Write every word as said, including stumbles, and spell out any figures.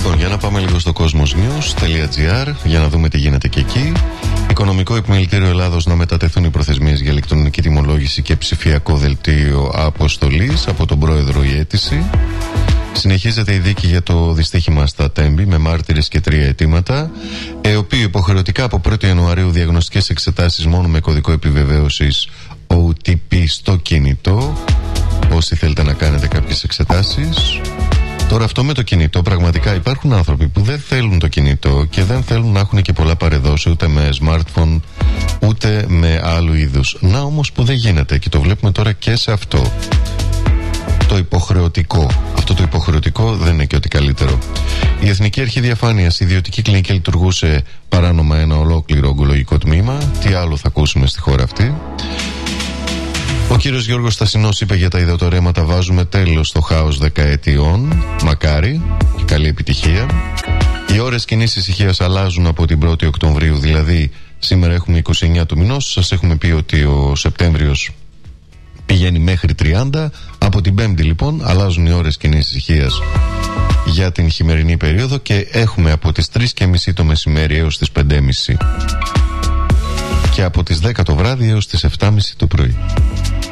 Λοιπόν, για να πάμε λίγο στο cosmosnews.gr για να δούμε τι γίνεται και εκεί. Οικονομικό Επιμελητήριο Ελλάδος να μετατεθούν οι προθεσμίες για ηλεκτρονική τιμολόγηση και ψηφιακό δελτίο αποστολής. Από τον πρόεδρο η αίτηση. Συνεχίζεται η δίκη για το δυστύχημα στα Τέμπη με μάρτυρες και τρία αιτήματα, ε, οποίο υποχρεωτικά από πρώτη Ιανουαρίου διαγνωστικές εξετάσεις μόνο με κωδικό επιβεβαίωσης ο τι πι στο κινητό. Όσοι θέλετε να κάνετε κάποιες εξετάσεις. Τώρα αυτό με το κινητό, πραγματικά υπάρχουν άνθρωποι που δεν θέλουν το κινητό και δεν θέλουν να έχουν και πολλά παρεδώσει ούτε με smartphone ούτε με άλλου είδους. Να όμως που δεν γίνεται και το βλέπουμε τώρα και σε αυτό. Το υποχρεωτικό. Αυτό το υποχρεωτικό δεν είναι και ότι καλύτερο. Η Εθνική Αρχή Διαφάνειας, η ιδιωτική κλινική λειτουργούσε παράνομα ένα ολόκληρο ογκολογικό τμήμα. Τι άλλο θα ακούσουμε στη χώρα αυτή. Ο κύριος Γιώργος Στασινός είπε για τα ιδεοτορέματα: βάζουμε τέλος στο χάος δεκαετιών. Μακάρι και καλή επιτυχία. Οι ώρες κοινής ησυχίας αλλάζουν από την πρώτη Οκτωβρίου, δηλαδή σήμερα έχουμε είκοσι εννέα του μηνός. Σας έχουμε πει ότι ο Σεπτέμβριος πηγαίνει μέχρι τριάντα. Από την Πέμπτη λοιπόν αλλάζουν οι ώρες κοινής ησυχίας για την χειμερινή περίοδο και έχουμε από τις τρεις και μισή το μεσημέρι έως τις πέντε και μισή και από τις δέκα το βράδυ έως τις επτά και μισή το πρωί.